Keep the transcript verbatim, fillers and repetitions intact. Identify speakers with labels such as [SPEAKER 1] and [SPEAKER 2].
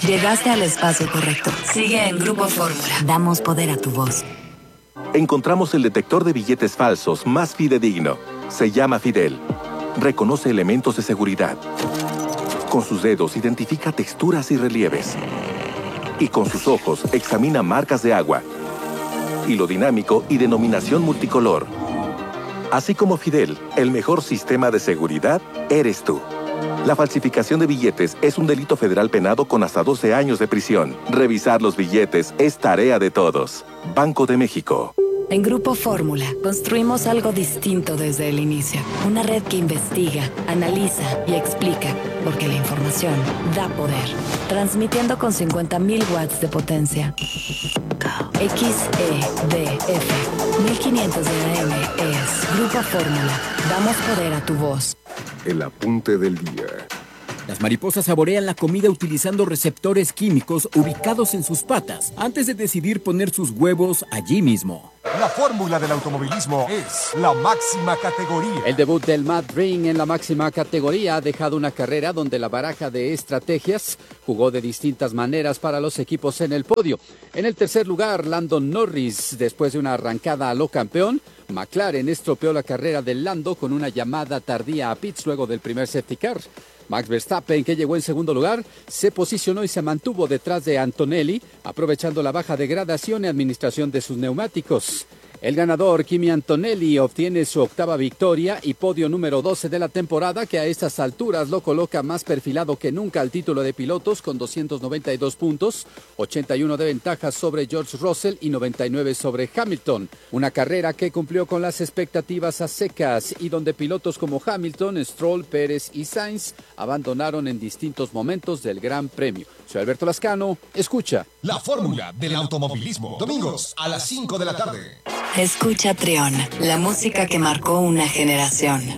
[SPEAKER 1] Llegaste al espacio correcto. Sigue en Grupo Fórmula. Damos poder a tu voz.
[SPEAKER 2] Encontramos el detector de billetes falsos más fidedigno. Se llama Fidel. Reconoce elementos de seguridad. Con sus dedos identifica texturas y relieves. Y con sus ojos examina marcas de agua, hilo dinámico y denominación multicolor. Así como Fidel, el mejor sistema de seguridad eres tú. La falsificación de billetes es un delito federal penado con hasta doce años de prisión. Revisar los billetes es tarea de todos. Banco de México.
[SPEAKER 1] En Grupo Fórmula, construimos algo distinto desde el inicio. Una red que investiga, analiza y explica, porque la información da poder. Transmitiendo con cincuenta mil watts de potencia. X E D F mil quinientos de A M es Grupo Fórmula. Damos poder a tu voz.
[SPEAKER 3] El apunte del día.
[SPEAKER 4] Las mariposas saborean la comida utilizando receptores químicos ubicados en sus patas antes de decidir poner sus huevos allí mismo.
[SPEAKER 5] La fórmula del automovilismo es la máxima categoría.
[SPEAKER 6] El debut del Matt Ring en la máxima categoría ha dejado una carrera donde la baraja de estrategias jugó de distintas maneras para los equipos en el podio. En el tercer lugar, Lando Norris, después de una arrancada a lo campeón. McLaren estropeó la carrera del Lando con una llamada tardía a pits luego del primer safety car. Max Verstappen, que llegó en segundo lugar, se posicionó y se mantuvo detrás de Antonelli, aprovechando la baja degradación y administración de sus neumáticos. El ganador, Kimi Antonelli, obtiene su octava victoria y podio número doce de la temporada, que a estas alturas lo coloca más perfilado que nunca al título de pilotos con doscientos noventa y dos puntos, ochenta y uno de ventaja sobre George Russell y noventa y nueve sobre Hamilton. Una carrera que cumplió con las expectativas a secas y donde pilotos como Hamilton, Stroll, Pérez y Sainz abandonaron en distintos momentos del Gran Premio. Soy Alberto Lascano, escucha.
[SPEAKER 5] La fórmula del automovilismo. Domingos a las cinco de la tarde.
[SPEAKER 1] Escucha Trión, la música que marcó una generación.